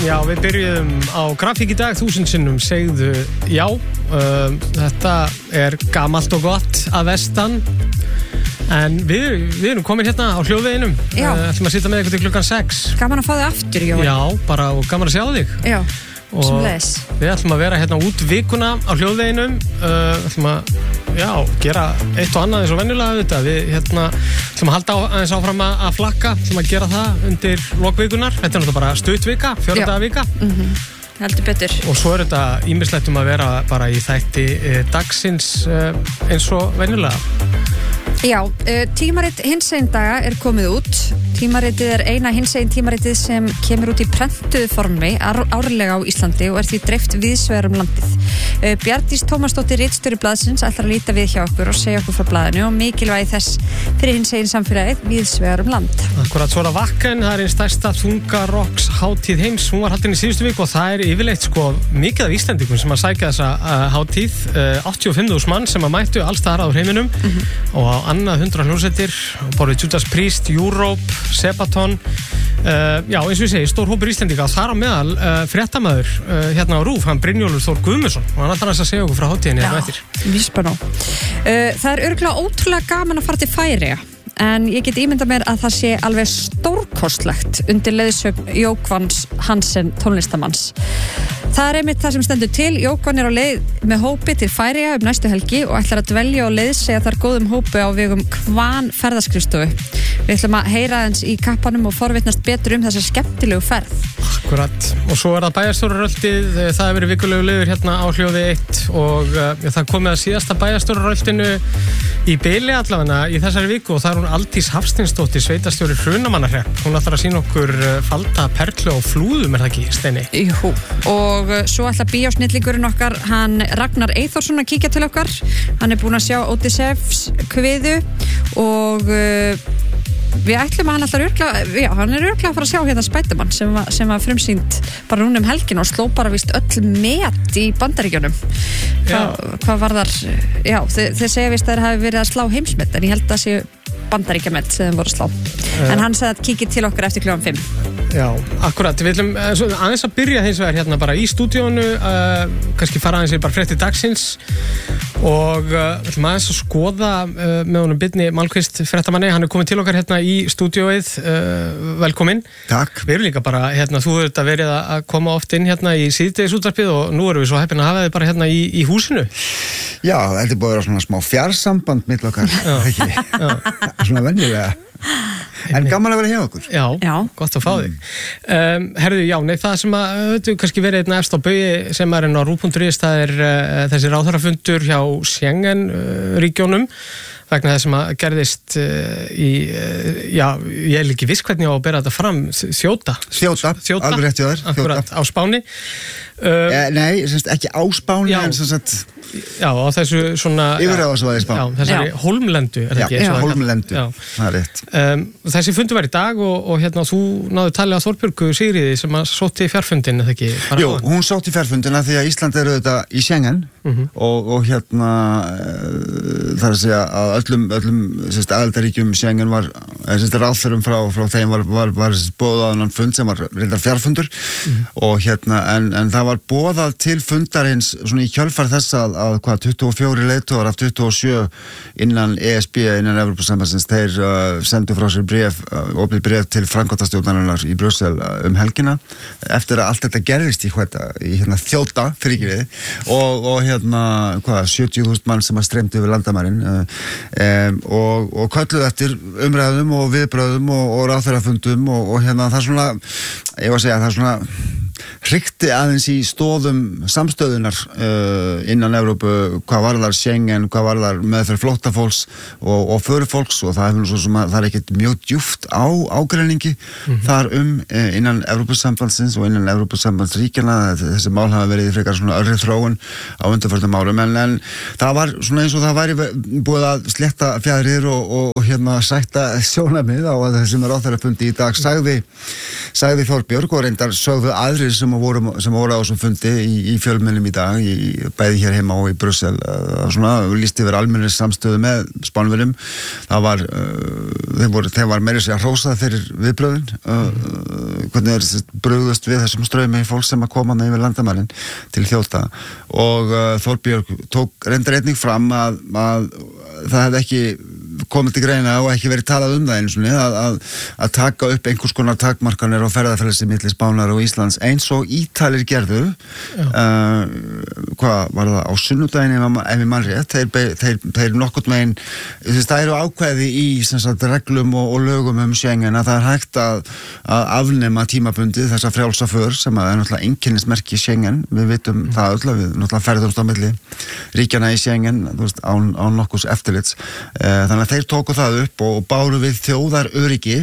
Já, við byrjuðum á grafík í dag, 1000 sinnum segðu já. Þetta gamalt og gott að vestan. En við erum komin hérna á hljóðveginum. Ætlum að sitja með ykkur til klukkan 6. Gaman að fá þig aftur, Jói. Já, bara og gaman að sjá þig. Já, sem leis. Við ætlum að vera hérna út vikuna á hljóðveginum. Ætlum að gera eitt og annað eins og venjulega þetta. Við ætlum að halda aðeins áfram að flakka, ætlum að gera það undir lokvikunar. Þetta náttúrulega bara stutt-vika, 4 daga vika. Heldur betur. Og svo þetta ýmislegt að vera bara í þætti dagsins eins og venjulega. Já, tímarit hinsegin daga komið út. Tímaritið eina hinsegin tímaritið sem kemur út í prentuðu formi árlega á Íslandi og því dreift víðsvegar landið. Bjarndís Tómasdóttir, ritstjóri blaðsins, ætlar að líta við hjá okkur og segja okkur frá blaðinu og mikilvægi þess fyrir hinsegin samfélagið víðsvegar land. Akkurat Svora Vakken, það einn stærsta þungarokks hátíð heims. Hún var haldin í síðustu viku og það yfirleitt mikið af Íslendingum sem að sækja þessa hátíð. 85.000 mann sem að mættu alls staðar á heiminum og á annað 100 hljómsveitir, borðið Judas Priest, Europe, Sebaton. Já, eins og ég segi, stór hópur Íslendinga og þar á meðal fréttamaður hérna á RÚV, hann Brynjólfur Þór Guðmundsson og hann ætlar að segja okkur frá hátíðinni hérna eftir. Vísbana. Það örugglega ótrúlega gaman að fara til Færeyja en ég get ímyndað mér að það sé alveg stórkostlegt undir leiðsögn Jókvans Hansen tónlistamanns. Það einmitt það sem stendur til. Jókvan á leið með hópi til Færeyja næstu helgi og ætlar að dvelja og leiðsegja þar góðum hópi á vegum Hvan ferðaskrifstofu. Við ætlum að heyra aðeins í kappanum og forvitnast betur þessa skemmtilegu ferð. Akkurat. Og svo það bæjarstjóraröldið, það verið vikulegu liður hérna á hljóði 1 og það komið að síðasta bæjarstjóraröldinu í byli allavega í þessari viku og það hún Aldís Hafsteinsdóttir, sveitarstjóri Hrunamannahrepp. Hún ætlar að sýna okkur falda perlu á Flúðum, það ekki, Steini? Jú, og svo ætlar bíósnillingurinn okkar, hann Ragnar Eyþórsson að kíkja til okkar. Hann búinn að sjá Odysseifs kviðu og við ætlum að hann örugglega að fara að sjá hérna Spiderman sem var frumsýnt bara núna helgin og sló bara víst öll met í Bandaríkjunum. Hvað var þar? Já, þeir segja víst að þeir hafi verið að slá heimsmet en ég held að séu Bandaríkjamett sem þeim voru að slá. En hann sagði að kíkja til okkur eftir klukkan 5. Já, akkurat. Við ætlum aðeins að byrja hins vegar hérna bara í stúdíónu, kannski fara aðeins í bara fréttir dagsins og ætlum aðeins að skoða með honum Birni Malmqvist fréttamanni. Hann komið til okkar hérna í stúdíóið. Velkomin. Takk. Við erum líka bara hérna, þú hefur verið að koma oft inn hérna í síðdegisútvarpið og nú erum við svo heppin að hafa þig bara hérna í húsinu. Já, þetta búið að vera svona smá fjarsamband mitt okkar, ekki? Svona venjulega. En gaman að vera hjá okkur. Já, gott að fá þig. Herðu, já, það sem að kannski verið einna efst á baugi sem inn á RÚV.is, það þessi ráðherrafundur hjá Schengen-ríkjónum vegna þess sem að gerðist ég ekki viss hvernig ég á að bera þetta fram, Þjóta, alveg rétt hjá þér. Akkurat, á Spáni. Nei, ekki á Spáni, en sem sagt já, á þessu svona yfirráðasvæði Spán. Já, þessari Hólmlendu, ekki? Já, Hólmlendu, það er rétt. Þessi fundur var í dag og hérna þú náðu talið að Þorbjörgu Sigríði sem að sótti fjarfundin, eða ekki? Jú, hún sótti fjarfundina því að Ísland þetta í Schengen og hérna það að segja að öllum aðildarríkjum Schengen var ráðherrum frá þeim var boðað á annan fund sem var reyndar fjarfundur og hérna en það var boðað til fundarins svona í kjölfar þess að 24 leiðtogar af 27 innan ESB, innan Evrópusambandsins, þeir sendu frá sér opið bréf til framkvæmdastjórnarinnar í Brussel helgina eftir að allt þetta gerðist í hérna Þjóta fyrir og hérna 70.000 mann sem að streymdu yfir landamærin og kölluðu eftir umræðum og viðbröðum og ráðherrafundum og hérna það svona, ég var að segja, það svona hrikti aðeins í stóðum samstöðunar innan Evrópu, hvað varðar Schengen, hvað varðar meðferð flóttafólks og förufólks og það hefur svo sem að það er ekkert mjög djúpt á ágreiningi þar innan Evrópusambandsins og innan Evrópusambandsríkjana. Þessi mál hafa verið frekar svona örri þróun á undanförnum árum en það var svona eins og það væri búið að slétta fjæðrir og hérna sætta sjónarmið á þessum ráðherrafundi í dag sagði Þorbjörg og reyndar sögðu aðrir sem voru á þessum fundi í fjölmiðlum í dag, bæði hér heima og í Brussel, svona lýst yfir almennri samstöðu með Spánverjum. Það var þeim var meira sér að hrósa fyrir viðbröðin, hvernig brugðust við þessum straumi fólk sem að koma yfir landamærin til þjóta, og Þorbjörg tók reyndar einnig fram að það hefði ekki komið til greina og ekki verið talað það einu sinni að taka upp einhvers konar takmarkanir á ferðafrelsi milli Spánar og Íslands eins og Ítalir gerðu. Hvað var það á sunnudaginn ef ég man rétt, þeir nokkurn veginn, það eru ákveði í reglum og lögum Schengen að það er hægt að afnema tímabundið þessa frjálsa för sem er náttúrulega einkennismerki Schengen, við vitum það öll, við náttúrulega ferðumst á milli ríkjana í Schengen, án nokkurs eftirlits, þannig að þeir tóku það upp og báru við þjóðaröryggi.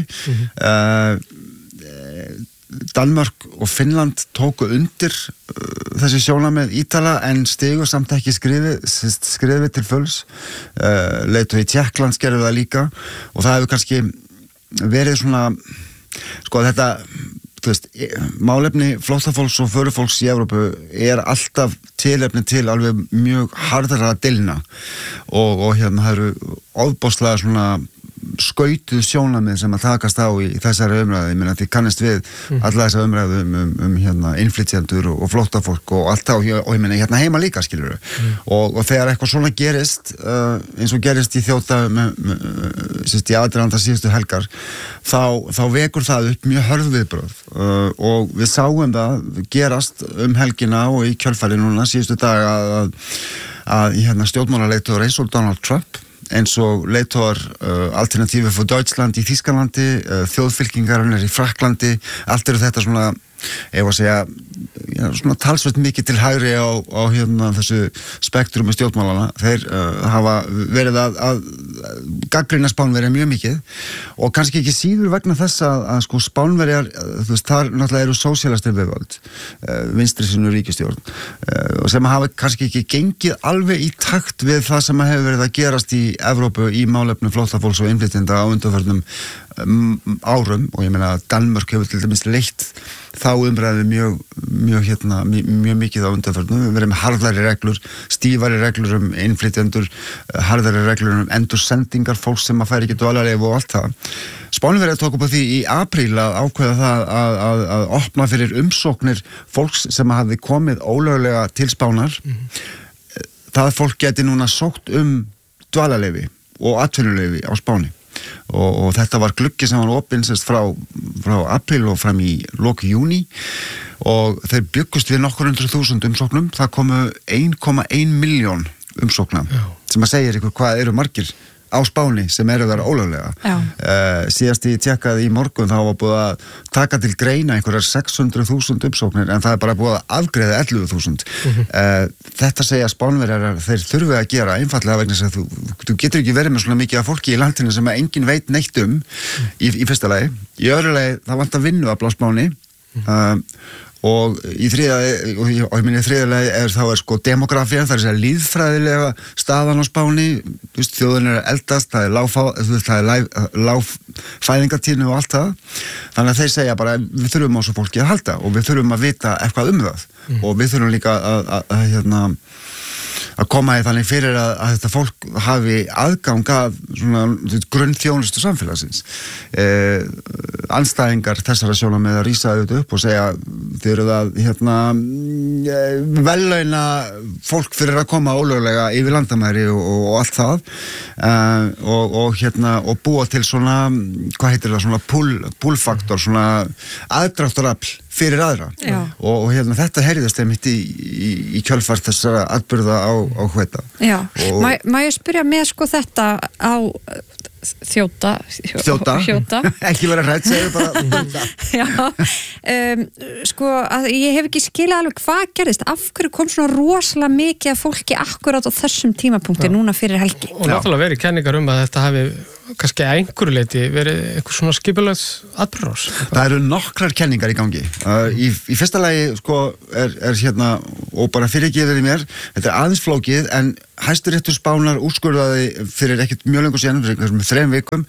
Danmörk og Finnland tóku undir þessi sjónarmið Ítala en stigu samt ekki skrifið til fulls. Leiðtogi Tékklands gerðu það líka og það hefur kannski verið svona, sko þetta, þú veist, málefni flóttafólks og förufólks í Evrópu er alltaf tilefni til alveg mjög harðara deilna og hérna það eru ofboðslega svona skautuð sjónarmið sem að takast á í þessari umræðu. Ég meina þið kannist við alla þessa umræðu hérna innflytjendur og flóttafólk og allt það og ég meina hérna heima líka skilur og þegar eitthvað svona gerist eins og gerist í þjóta í aðdraganda síðustu helgar þá vekur það upp mjög hörð viðbrögð og við sáum það gerast helgina og í kjölfari núna síðustu daga að hérna stjórnmálaleiðtogar eins og Donald Trump, eins og leiðtogar Alternative for Deutschland í Þýskalandi, þjóðfylkingarnir í Frakklandi, allt eru þetta svona, ef að segja, svona talsvert mikið til hægri á hérna þessu spektrumi stjórnmálana. Þeir hafa verið að gagnrýna Spánverja mjög mikið og kannski ekki síður vegna þess að sko Spánverjar, þú veist, þar náttúrulega eru sósíalistar við völd, vinstri sinni ríkisstjórn og sem hafa kannski ekki gengið alveg í takt við það sem hefur verið að gerast í Evrópu í málefnum flóttafólks og innflytjenda á undanförnum árum og ég meina að Danmörk hefur til dæmis leitt þá umræðu mjög mikið á undanförnum. Við verðum með harðari reglur, stífari reglur innflytjendur, harðari reglur endursendingar fólks sem að færi ekki dvalarleyfi og allt það. Spánverjar tók upp á því í apríl að ákveða það að opna fyrir umsóknir fólks sem hafði komið ólöglega til Spánar. Það fólk geti núna sótt dvalarleyfi og atvinnuleyfi á Spáni. Og þetta var gluggi sem var opinn frá apríl og fram í lok júní og þeir byggust við nokkur 100.000 umsóknum. Það komu 1,1 milljón umsókna sem að segja ykkur hvað eru margir á Spáni sem eru þar ólöglega. Síðast ég tjekkaði í morgun þá var búið að taka til greina einhverjar 600.000 umsóknir en það er bara búið að afgreiða 11.000. Þetta segja Spánverjar þeir þurfi að gera einfallega vegna þess að þú getur ekki verið með svona mikið af fólki í landinu sem að enginn veit neitt í fyrsta lagi. Í öðru lagi það vantar vinnuafl á Spáni og í þriðja lagi þá er sko demografía, það er þess að líðfræðilega staðan á Spáni, þjóðin er eldast, það er lág fæðingartíðni og allt það, þannig að þeir segja bara við þurfum á svo fólki að halda og við þurfum að vita eitthvað það og við þurfum líka að koma í þannig fyrir að þetta fólk hafi aðgang að grunnþjónustu samfélagsins. Andstæðingar þessara sjónarmiða rísa auðvitað upp og segja þið eruð að vellauna fólk fyrir að koma ólöglega yfir landamæri og allt það og búa til svona, hvað heitir það, svona pull-faktor, svona aðdráttarafl fyrir aðra og þetta heyrðist einmitt í kjölfar þessara atburða á Hveta. Má ég spyrja með sko þetta á þjóta ekki vera hrætt, segir bara sko að ég hef ekki skilað alveg hvað gerðist, af hverju kom svona rosalega mikið af fólki akkurat á þessum tímapunkti núna fyrir helgi og náttúrulega verið kenningar að þetta hafi kannski að einhverju leyti verið eitthvað svona skipulöð atburðarás? Það eru nokkrar kenningar í gangi. Í fyrsta lagi sko er hérna, og bara fyrirgefið í mér, þetta aðeins flókið, en Hæstiréttur Spánar úrskurðaði fyrir ekkert mjög lengur síðan, fyrir 3 vikum,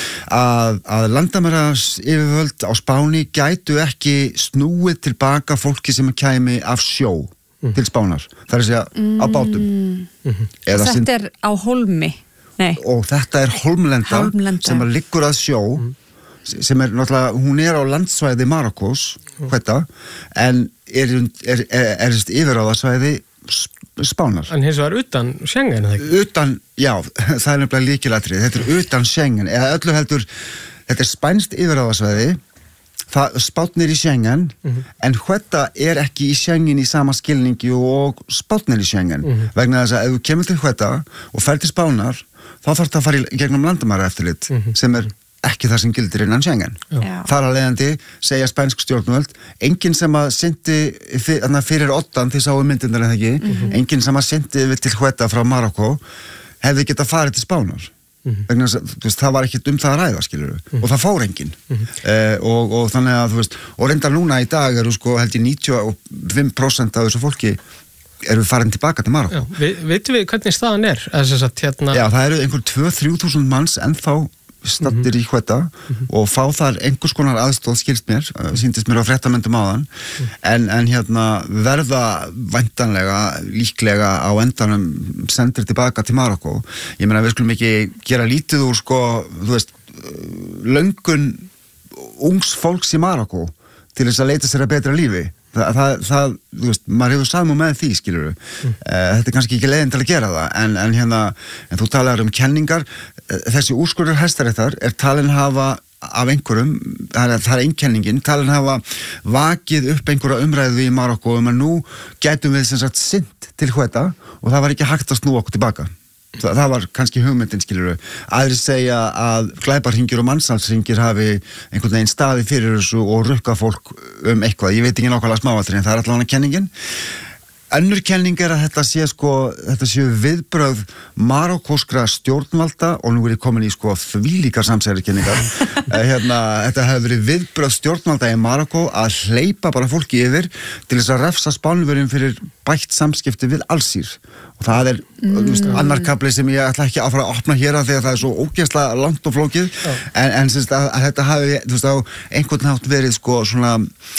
að landamærayfirvöld á Spáni gætu ekki snúið tilbaka fólki sem kæmi af sjó til Spánar. Það er að segja á bátum. Þetta er á hólmi. Nei. Og þetta er hólmlenda sem liggur að sjó, sem er náttúrulega, hún er á landsvæði Marokkós, en er yfiráðasvæði Spánar. En hins vegar utan Schengen, eða ekki? Utan, já, það er nefnilega lykilatriði. Þetta er utan Schengen, eða öllu heldur, þetta er spænskt yfiráðasvæði, Spánn er í Schengen, en þetta er ekki í Schengen í sama skilningi og Spánn er í Schengen. Vegna þess að ef þú kemur til þetta og fer til Spánar, þá þarf þetta að fara í gegnum landamæraeftirlit, sem er ekki það sem gildir innan Schengen. Þar að leiðandi segja spænsk stjórnvöld, enginn sem að synti fyrir 8, þið sáu myndindar en ekki, enginn sem að synti til þetta frá Marokkó, hefði getað farið til Spánar. Vegna það var ekkert það að ræða, skilur og það fór enginn. Og þannig að, og reyndar núna í dag eru sko, held ég 95% af þessu fólki eru farin tilbaka til Marokkó. Veitum við hvernig staðan er? Já, það eru einhver 2-3.000 manns ennþá stattir í þetta og fá þar einhvers konar aðstóð, skilst mér, sýndist mér á fréttamöndum áðan, en hérna verða væntanlega, líklega á endanum sendir tilbaka til Marokkó. Ég meina, við skulum ekki gera lítið úr, sko, þú veist, löngun ungs fólks í Marokkó til þess að leita sér að betra lífi. Það, þú veist, maður hefur samúð með því, skilur þetta er kannski ekki leiðin til að gera það, en þú talar kenningar, þessi úrskurður Hæstaréttar er talin hafa af einhverjum, það er einkenningin, talin hafa vakið upp einhverja umræðu í Marokkó að nú gætum við sem sagt synt til þetta og það var ekki hægt að snúa okkur tilbaka. Það var kannski hugmyndin, skilur aðrir segja að glæparhringir og mannsalsringir hafi einhvern veginn staði fyrir þessu og rukka fólk eitthvað, ég veit ekki nákvæmlega smáatriði en það er allavega kenningin. Önnur kenning er að þetta séu viðbrögð marokkóskra stjórnvalda og nú er ég komin í þvílíkar samsærikenningar. Þetta hefur verið viðbrögð stjórnvalda í Marokkó að hleypa bara fólki yfir til þess að refsa Spánverjum fyrir bætt samskipti við Alsír. Og það er annar kafli sem ég ætla ekki að fara að opna hér af því að það er svo ógeðslega langt og flókið en að þetta hafi á einhvern hátt verið svona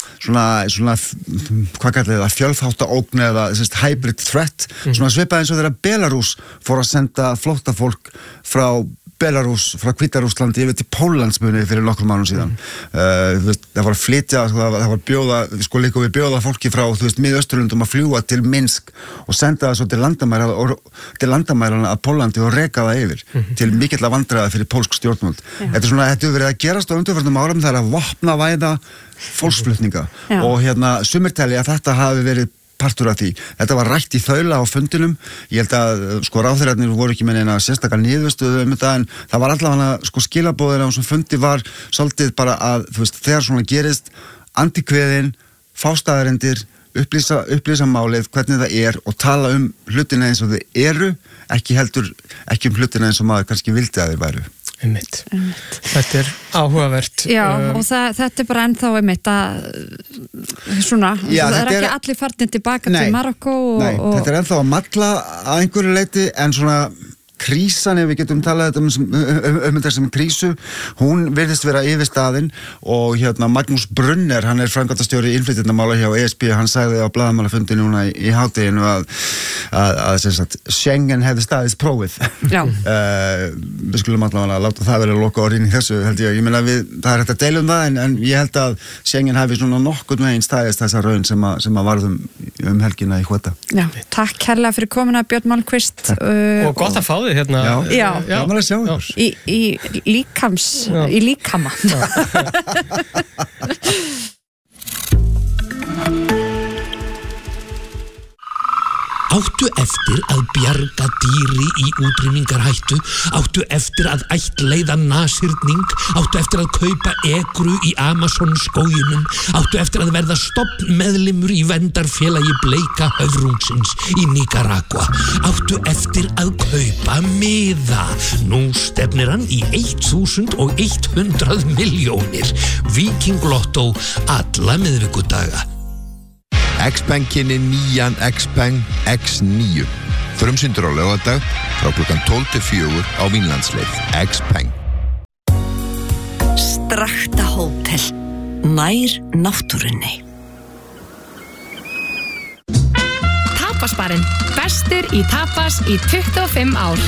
hvað kallar það, fjölþáttaógn eða hybrid threat, svona svipað eins og þegar Belarus fór að senda flóttafólk frá Belarus, frá Hvíta-Rússlandi yfir til Póllandsmunni fyrir nokkrum mánuðum síðan. Það var að flytja, það var bjóða fólki frá, Mið-Austurlöndum að fljúga til Minsk og senda það svo til landamærana að Póllandi og reka það yfir til mikilla vandræða fyrir pólsk stjórnvöld. Þetta hefur verið að gerast á undanförnum árum, það er að vopnavæða fólksflutninga og sumir telja að þetta hafi verið partur af því. Þetta var rætt í þaula á fundinum. Ég held að ráðherrarnir voru ekki með neina sérstakar niðurstöðu þetta en það var allavega skilaboðir á þessum fundi var svolítið bara að þegar svona gerist andikveðin, fá staðarendir, upplýsa málið, hvernig það er og tala hlutina eins og þau eru, ekki hlutina eins og maður kannski vildi að þeir væru. Einmitt. Þetta er áhugavert. Já, og þetta er bara ennþá einmitt að það er ekki allir farnir tilbaka til Marokkó þetta er ennþá að malla að einhverju leiti en svona krísan, ef við getum talað þetta sem krísu, hún virðist vera yfir staðinn og Magnús Brunner, hann er framkvæmdastjóri innflytjendamála hjá ESB, hann sagði á blaðamannafundi núna í hádeginu að Schengen hefði staðist prófið. Við skulum allavega láta það vera loka orðin í þessu, held ég meina það er hægt að deila það en ég held að Schengen hefði svona nokkurn veginn staðist þessa raun sem að varðum helgina í hvata. Takk kærlega fyrir komuna Björn Malmquist og gott að fá þig hérna. Já. Gaman að sjá þér. Í líkama. Áttu eftir að bjarga dýri í útrýmingarhættu? Áttu eftir að ættleiða nasirning? Áttu eftir að kaupa egru í Amazon-skóginum? Áttu eftir að verða stofnmeðlimur í verndarfélagi bleika höfrungsins í Nicaragua? Áttu eftir að kaupa miða? Nú stefnir hann í 1100 milljónir. Viking Lotto alla miðvikudaga. X-Peng kynni nýjan X-Peng X9. Frumsýndur á laugardag frá klukkan 12 til 4 á Vínlandsleið. X-Peng. Strakta hótel. Nær náttúrunni. Tapasbarinn. Bestur í tapas í 25 ár.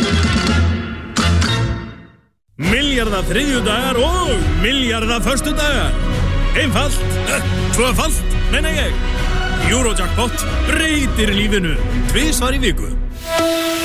Milljarða þriðjudagar og milljarða föstudagar. Einfalt, tvöfalt, meina ég. Eurojackpot breytir lífinu tvisvar í viku.